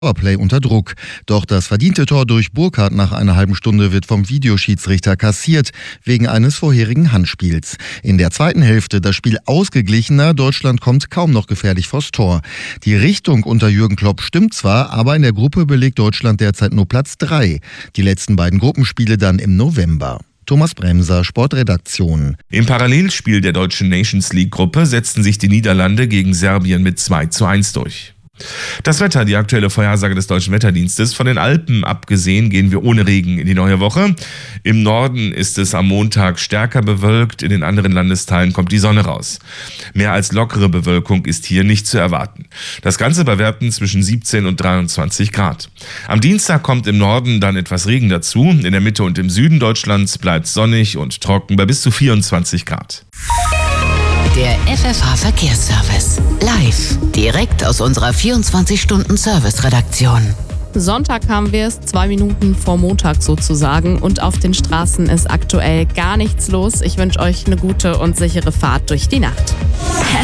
Powerplay unter Druck. Doch das verdiente Tor durch Burkhardt nach einer halben Stunde wird vom Videoschiedsrichter kassiert, wegen eines vorherigen Handspiels. In der zweiten Hälfte das Spiel ausgeglichener, Deutschland kommt kaum noch gefährlich vors Tor. Die Richtung unter Jürgen Klopp stimmt zwar, aber in der Gruppe belegt Deutschland derzeit nur Platz 3. Die letzten beiden Gruppenspiele dann im November. Thomas Bremser, Sportredaktion. Im Parallelspiel der deutschen Nations League-Gruppe setzten sich die Niederlande gegen Serbien mit 2:1 durch. Das Wetter, die aktuelle Vorhersage des Deutschen Wetterdienstes. Von den Alpen abgesehen gehen wir ohne Regen in die neue Woche. Im Norden ist es am Montag stärker bewölkt, in den anderen Landesteilen kommt die Sonne raus. Mehr als lockere Bewölkung ist hier nicht zu erwarten. Das Ganze bei Werten zwischen 17 und 23 Grad. Am Dienstag kommt im Norden dann etwas Regen dazu. In der Mitte und im Süden Deutschlands bleibt sonnig und trocken bei bis zu 24 Grad. Der FFH-Verkehrsservice. Live. Direkt aus unserer 24-Stunden-Service-Redaktion. Sonntag haben wir es, 2 Minuten vor Montag sozusagen. Und auf den Straßen ist aktuell gar nichts los. Ich wünsche euch eine gute und sichere Fahrt durch die Nacht.